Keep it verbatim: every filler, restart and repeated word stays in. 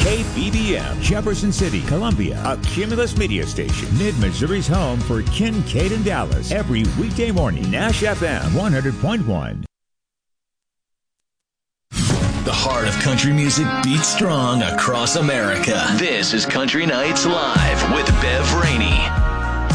K B B M, Jefferson City, Columbia, a Cumulus media station. Mid-Missouri's home for Kincaid and Dallas. Every weekday morning, Nash F M one hundred point one. The heart of country music beats strong across America. This is Country Nights Live with Bev Rainey.